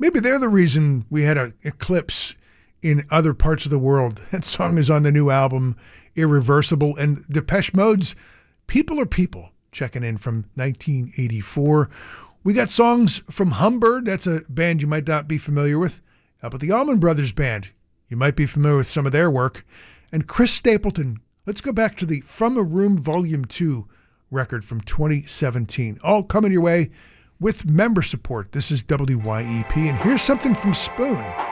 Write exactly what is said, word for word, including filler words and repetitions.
Maybe they're the reason we had an eclipse in other parts of the world. That song is on the new album, Irreversible. And Depeche Mode's People Are People, checking in from nineteen eighty-four. We got songs from Humbird. That's a band you might not be familiar with. How about the Allman Brothers Band? You might be familiar with some of their work. And Chris Stapleton. Let's go back to the From a Room Volume two record from twenty seventeen. All coming your way with member support. This is W Y E P, and here's something from Spoon.